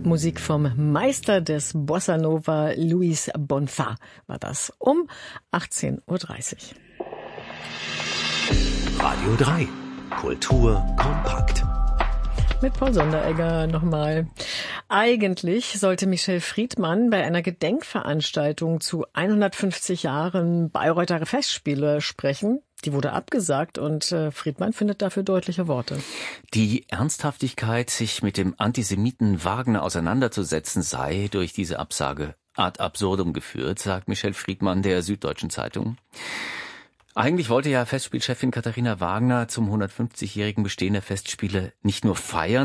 Musik vom Meister des Bossa Nova, Luis Bonfá, war das um 18:30 Uhr. Radio 3, Kultur kompakt. Mit Paul Sonderegger nochmal. Eigentlich sollte Michel Friedmann bei einer Gedenkveranstaltung zu 150 Jahren Bayreuther Festspiele sprechen. Die wurde abgesagt und Friedmann findet dafür deutliche Worte. Die Ernsthaftigkeit, sich mit dem Antisemiten Wagner auseinanderzusetzen, sei durch diese Absage ad absurdum geführt, sagt Michel Friedmann der Süddeutschen Zeitung. Eigentlich wollte ja Festspielchefin Katharina Wagner zum 150-jährigen Bestehen der Festspiele nicht nur feiern,